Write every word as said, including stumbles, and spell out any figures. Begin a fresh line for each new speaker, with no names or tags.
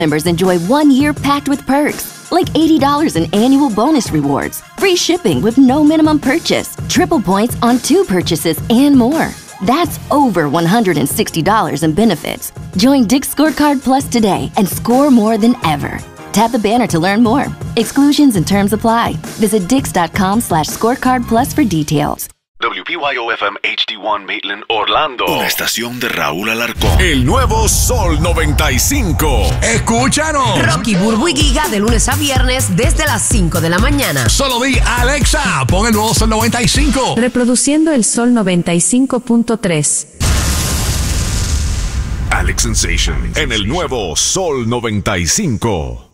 Members enjoy one year packed with perks, like eighty dollars in annual bonus rewards, free shipping with no minimum purchase, triple points on two purchases, and more. That's over one hundred sixty dollars in benefits. Join Dick's Scorecard Plus today and score more than ever. Tap the banner to learn more. Exclusions and terms apply. Visit dix.com slash scorecard plus for details.
W P Y O F M H D uno Maitland, Orlando.
Una estación de Raúl Alarcón.
El nuevo Sol noventa y cinco. Escúchanos.
Rocky, Burbu y Giga de lunes a viernes desde las cinco de la mañana.
Solo di Alexa, pon el nuevo Sol noventa y cinco.
Reproduciendo el Sol noventa y cinco punto tres.
Alex Sensation en el nuevo Sol noventa y cinco.